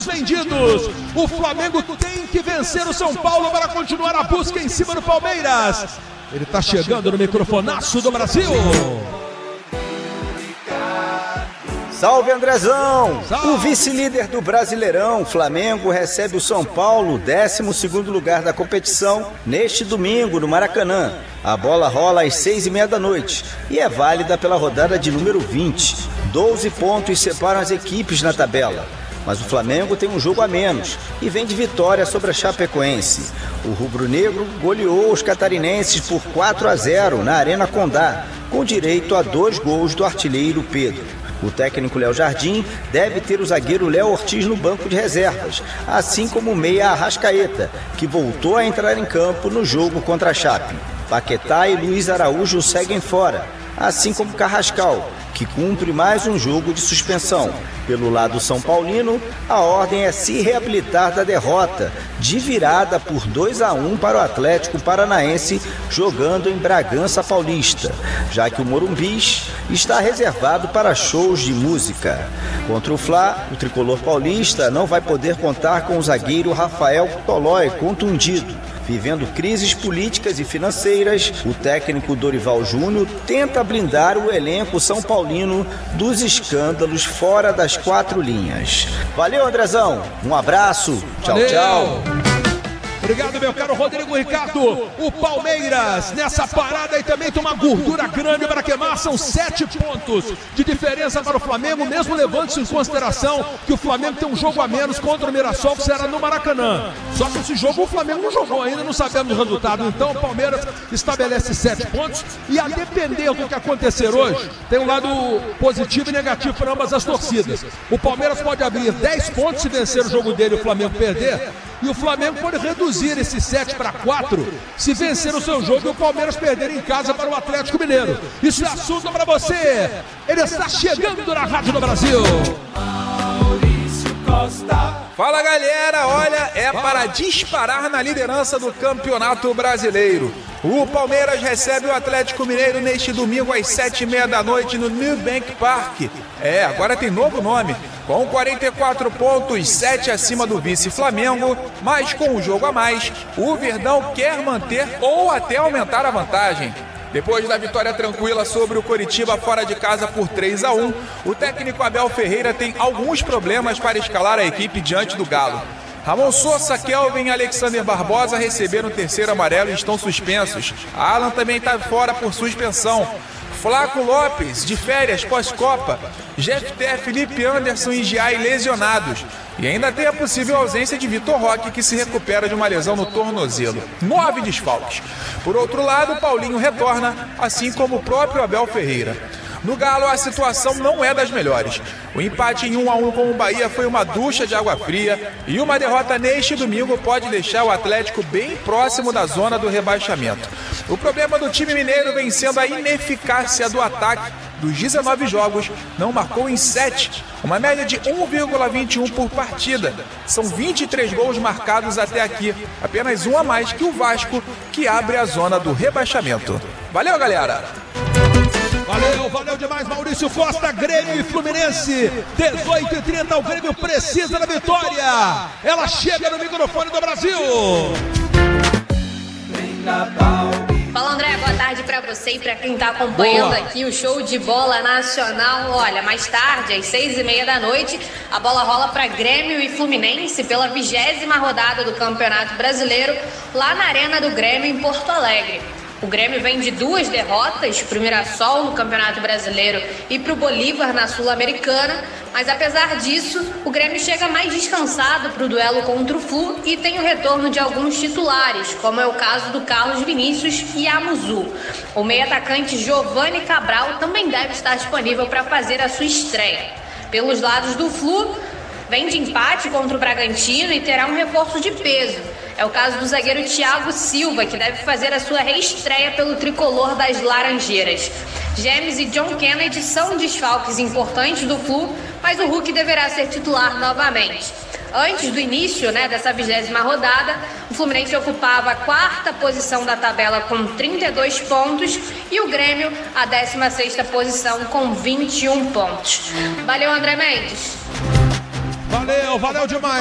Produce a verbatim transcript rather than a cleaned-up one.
vendidos. O Flamengo tem que vencer o São Paulo para continuar a busca em cima do Palmeiras. Ele está chegando no microfonaço do Brasil. Salve, Andrezão! Salve. O vice-líder do Brasileirão, Flamengo, recebe o São Paulo, décimo segundo lugar da competição, neste domingo no Maracanã. A bola rola às seis e meia da noite e é válida pela rodada de número vinte. doze pontos separam as equipes na tabela. Mas o Flamengo tem um jogo a menos e vem de vitória sobre a Chapecoense. O rubro-negro goleou os catarinenses por quatro a zero na Arena Condá, com direito a dois gols do artilheiro Pedro. O técnico Léo Jardim deve ter o zagueiro Léo Ortiz no banco de reservas, assim como o meia Arrascaeta, que voltou a entrar em campo no jogo contra a Chape. Paquetá e Luiz Araújo seguem fora, assim como Carrascal, que cumpre mais um jogo de suspensão. Pelo lado São Paulino, a ordem é se reabilitar da derrota, de virada por dois a um para o Atlético Paranaense, jogando em Bragança Paulista, já que o Morumbis está reservado para shows de música. Contra o Fla, o tricolor paulista não vai poder contar com o zagueiro Rafael Tolói, contundido. Vivendo crises políticas e financeiras, o técnico Dorival Júnior tenta blindar o elenco são paulino dos escândalos fora das quatro linhas. Valeu, Andrezão. Um abraço. Tchau, Valeu. tchau. Obrigado, meu caro Rodrigo Ricardo. O Palmeiras nessa parada e também tem uma gordura grande para queimar. São sete pontos de diferença para o Flamengo, mesmo levando-se em consideração que o Flamengo tem um jogo a menos contra o Mirassol, que será no Maracanã. Só que esse jogo o Flamengo não jogou ainda, não sabemos o resultado. Então o Palmeiras estabelece sete pontos e, a depender do que acontecer hoje, tem um lado positivo e negativo para ambas as torcidas. O Palmeiras pode abrir dez pontos se vencer o jogo dele e o Flamengo perder. E o Flamengo pode reduzir esse sete para quatro se vencer o seu jogo e o Palmeiras perder em casa para o Atlético Mineiro. Isso é assunto para você. Ele está chegando na Rádio do Brasil. Fala, galera, olha, é para disparar na liderança do Campeonato Brasileiro. O Palmeiras recebe o Atlético Mineiro neste domingo às sete e meia da noite no Nubank Park. É, agora tem novo nome. Com quarenta e quatro pontos, sete acima do vice-Flamengo, mas com um jogo a mais, o Verdão quer manter ou até aumentar a vantagem. Depois da vitória tranquila sobre o Coritiba fora de casa por três a um, o técnico Abel Ferreira tem alguns problemas para escalar a equipe diante do Galo. Ramon Sousa, Kelvin e Alexander Barbosa receberam o terceiro amarelo e estão suspensos. Alan também está fora por suspensão. Flaco Lopes, de férias pós-Copa. Jefté, Felipe Anderson e Giai lesionados. E ainda tem a possível ausência de Vitor Roque, que se recupera de uma lesão no tornozelo. Nove desfalques. Por outro lado, Paulinho retorna, assim como o próprio Abel Ferreira. No Galo, a situação não é das melhores. O empate em um a um com o Bahia foi uma ducha de água fria e uma derrota neste domingo pode deixar o Atlético bem próximo da zona do rebaixamento. O problema do time mineiro vem sendo a ineficácia do ataque. Dos dezenove jogos, não marcou em sete, uma média de um vírgula vinte e um por partida. São vinte e três gols marcados até aqui, apenas um a mais que o Vasco, que abre a zona do rebaixamento. Valeu, galera! Valeu, valeu demais, Maurício Costa. Grêmio e Fluminense, dezoito e trinta, o Grêmio precisa da vitória. Ela chega no microfone do Brasil. Fala, André, boa tarde pra você e pra quem tá acompanhando Boa. aqui o show de bola nacional. Olha, mais tarde, às seis e meia da noite, a bola rola pra Grêmio e Fluminense pela vigésima rodada do Campeonato Brasileiro, lá na Arena do Grêmio, em Porto Alegre. O Grêmio vem de duas derrotas, para o Mirassol no Campeonato Brasileiro e para o Bolívar na Sul-Americana, mas apesar disso, o Grêmio chega mais descansado para o duelo contra o Flu e tem o retorno de alguns titulares, como é o caso do Carlos Vinícius e Amuzu. O meio-atacante Giovani Cabral também deve estar disponível para fazer a sua estreia. Pelos lados do Flu, vem de empate contra o Bragantino e terá um reforço de peso. É o caso do zagueiro Thiago Silva, que deve fazer a sua reestreia pelo tricolor das Laranjeiras. James e John Kennedy são desfalques importantes do Flu, mas o Hulk deverá ser titular novamente. Antes do início, né, dessa vigésima rodada, o Fluminense ocupava a quarta posição da tabela com trinta e dois pontos e o Grêmio a décima sexta posição com vinte e um pontos. Valeu, André Mendes! Valeu, valeu demais.